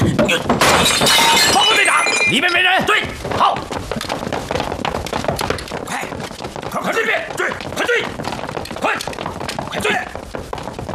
报告队长，里面没人。 对，好。